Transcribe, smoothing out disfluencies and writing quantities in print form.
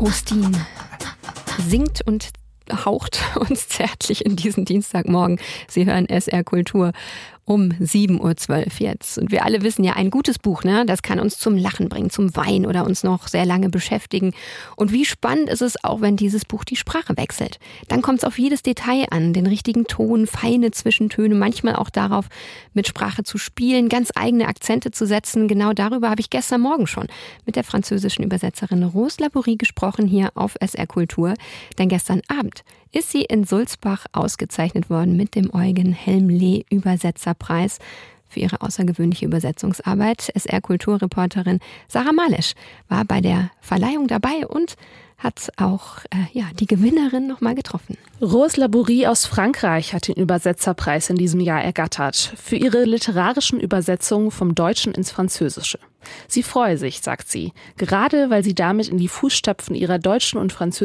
Hostin singt und haucht uns zärtlich in diesen Dienstagmorgen. Sie hören SR Kultur um 7.12 Uhr jetzt. Und wir alle wissen ja, ein gutes Buch, ne, das kann uns zum Lachen bringen, zum Weinen oder uns noch sehr lange beschäftigen. Und wie spannend ist es auch, wenn dieses Buch die Sprache wechselt. Dann kommt es auf jedes Detail an, den richtigen Ton, feine Zwischentöne, manchmal auch darauf, mit Sprache zu spielen, ganz eigene Akzente zu setzen. Genau darüber habe ich gestern Morgen schon mit der französischen Übersetzerin Rose Laborie gesprochen hier auf SR Kultur. Denn gestern Abend ist sie in Sulzbach ausgezeichnet worden mit dem Eugen Helmle Übersetzerpreis für ihre außergewöhnliche Übersetzungsarbeit. SR-Kulturreporterin Sarah Malesch war bei der Verleihung dabei und hat auch die Gewinnerin nochmal getroffen. Rose Laborie aus Frankreich hat den Übersetzerpreis in diesem Jahr ergattert für ihre literarischen Übersetzungen vom Deutschen ins Französische. Sie freue sich, sagt sie, gerade weil sie damit in die Fußstapfen ihrer deutschen und französischen